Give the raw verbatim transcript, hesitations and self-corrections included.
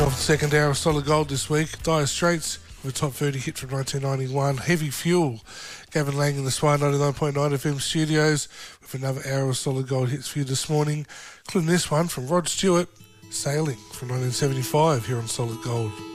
Kicking off the second hour of Solid Gold this week, Dire Straits with a top thirty hit from nineteen ninety-one, Heavy Fuel. Gavin Lang in the Swire ninety-nine point nine F M studios with another hour of Solid Gold hits for you this morning, including this one from Rod Stewart, Sailing from nineteen seventy-five here on Solid Gold.